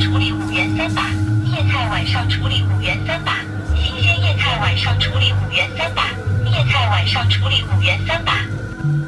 处理5元3把，叶菜晚上处理5元3把，新鲜叶菜晚上处理5元3把，叶菜晚上处理5元3把。